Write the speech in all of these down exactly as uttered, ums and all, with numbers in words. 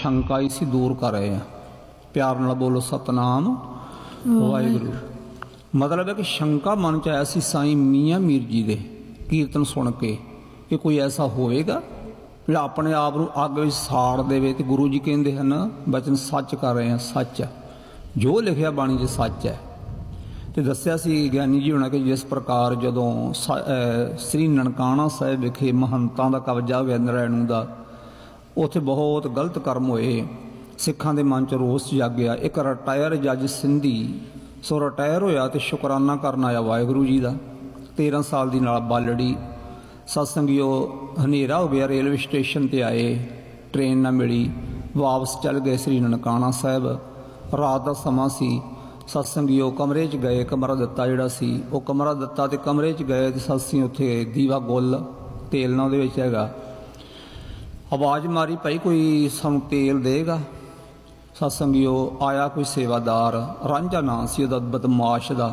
शंका इसी दूर कर रहे हैं। प्यार नाल बोलो सतनाम वाहिगुरू। मतलब है कि शंका मन च आया सी साईं मियाँ मीर जी दे कीर्तन सुन के कि कोई ऐसा होएगा जो अपने आप को अग विच साड़ देवे। ते गुरु जी कहते हैं बचन सच कर रहे हैं, सच है जो लिखिया बाणी च सच है। तो दसिया सी ज्ञानी जी होना कि जिस प्रकार जदों श्री ननकाना साहिब विखे महंतां दा कब्जा हो गया नरैणू का, उत्थे बहुत गलत कर्म होए, सिखां दे मन च रोस जागया। एक रिटायर जज सिंधी सो रिटायर होया तो शुकराना करन आया वाहिगुरू जी का। तेरह साल की नाल बालड़ी सत्संगियो हनेरा हो गया, रेलवे स्टेशन ते आए, ट्रेन ना मिली, वापस चल गए श्री ननकाना साहिब। रात का समा सी, सत्संगियो कमरे च गए, कमरा दिता जिहड़ा सी वो कमरा दिता तो कमरे च गए तो सत्संगी उत्थे दीवा गुल तेल ना उहदे विच हैगा। आवाज़ मारी भाई कोई सानू तेल देगा। सत्संगियो आया कोई सेवादार, रांझा नाम सी उहदा बदमाश दा।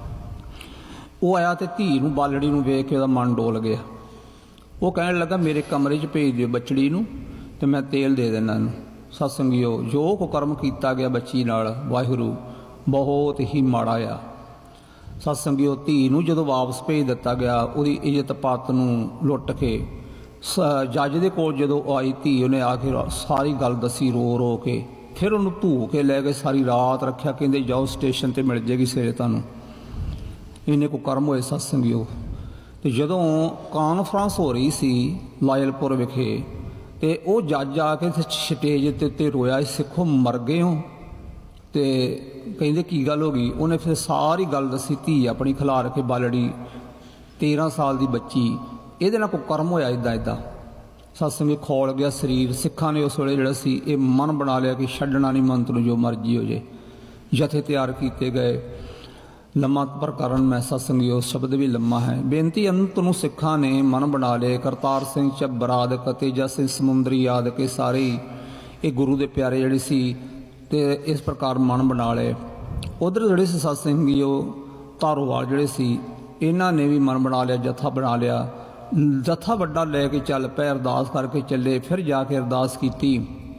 वो आया तो धी नूं बालड़ी नूं वेख के उहदा मन डोल गया। वो कहने लगा मेरे कमरे च भेज दिओ बचड़ी नूं ते मैं तेल दे देना इहनूं। सत्संगियो जो कुकर्म किया गया बच्ची नाल वाहिगुरू बहुत ही माड़ा आ। सत्संगियो धी नूं जदों वापस भेज दिता गया, उहदी इज्जत पत नूं लुट के जज दे कोल जदों आई धी, उन्हें आखिर सारी गल दसी रो रो के। फिर उन्होंने धू के लै गए, सारी रात रखा, कहते जाओ स्टेशन पर मिल जाएगी सवेरे तुहानूं। इन्ने को कर्म होए सत्संगियो। तो जदों कॉन्फ्रेंस हो रही सी लायलपुर विखे तो वह जज आके स्टेज के उत्ते रोया, सिखो मर गए हो। तो कहते की गल हो गई। उन्हें फिर सारी गल दसी, धी अपनी खिलार के बालड़ी तेरह साल की बच्ची, ये कोई कर्म होया इदा इदा। सत्संगी खौल गया शरीर। सिखा ने उस वेले जिहड़ा सी ये मन बना लिया कि छड्डना नहीं मंत्र जो मर्जी हो जाए। जथे तैयार किए गए, लम्मा प्रकरण मैं सत्संगी उस शब्द भी लम्मा है। बेनती अंत नूं सिखा ने मन बना ले। करतार सिंह झब्बराद तेजा सिंह समुंदरी आद के सारे ये गुरु के प्यारे जिहड़े सी ते इस प्रकार मन बना ले। उधर जिहड़े सी सत्संगी धारोवाल जिहड़े सी इन्हां ने भी मन बना लिया, जत्था बना लिया। जत्था वड्डा लैके चल पे, अरदास करके चले। फिर जाके अरदास की।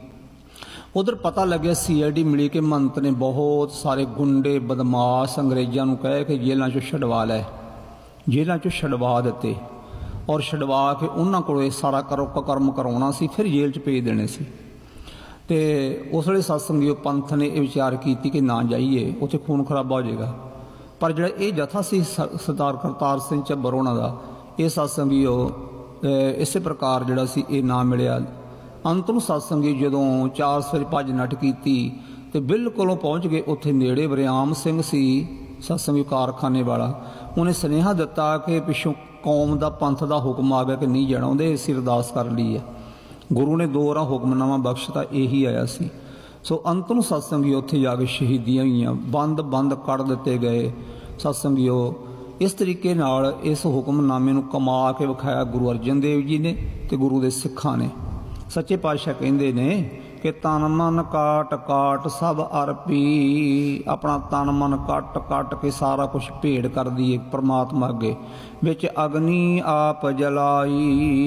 उधर पता लगे सी आई डी मिली कि महंत ने बहुत सारे गुंडे बदमाश अंग्रेज़ों को कह के जेलों चो छड़वा लै, जेलों चो छड़वा दिते और छड़वा के उन्होंने को सारा करो कर्म करवाना सी, फिर जेल च भेज देने सी। ते उस वे सत्संगी पंथ ने यह विचार की कि ना जाइए, उत्थे खून खराबा हो जाएगा। पर जो ये जथा सी सरदार करतार सिंह झब्बर होना का, ये सत्संगी इस प्रकार जोड़ा सी ये ना मिलिया। अंत में सत्संगी जदों चार सवेरे भज नट की तो बिल्कुल पहुँच गए उत्थे नेड़े। वरियाम सिंह सी सत्संगी कारखाने वाला, उन्हें सुनेहा दिता कि पिछों कौम का पंथ का हुक्म आ गया कि नहीं जाना, उन्हें इसी अरदास कर ली है। गुरु ने दो बार हुक्मनामा बख्शता, यही आया सी। सो अंत में सत्संगी उत्थे जाके शहीदियाँ हुई, बंद बंद कड़ दिते गए। सत्संगियों इस तरीके नाल इस हुक्मनामे नूं कमा के विखाया गुरु अर्जन देव जी ने ते गुरु दे सिखां ने। सच्चे पातशाह कहंदे ने कि तन मन काट काट सब अर्पी, अपना तन मन कट कट के सारा कुछ भेड़ कर दिए परमात्मा अगे। विच अग्नि आप जलाई,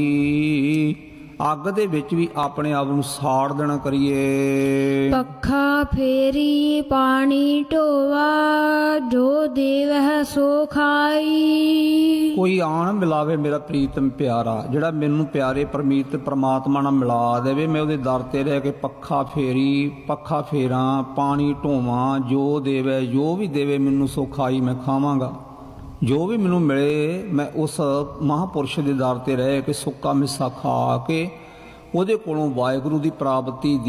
अग दे विच भी अपने आप नूं साड़ देना करिए। पखा फेरी पानी ढोवा, जो देव है सो खाई। कोई आन मिलावे मेरा प्रीतम प्यारा, जिहड़ा मैनू प्यारे परमीत परमात्मा नाल मिला देवे, मैं उहदे दर ते रह के पखा फेरी पखा फेरा पानी ढोवां, जो देवे जो भी देवे मैनू सो खाई मैं खावांगा। जो भी मैनू मिले मैं उस महापुरुष के दर ते रह के सुक्का मिस्सा खा के उहदे कोलों वाहिगुरू की प्राप्ति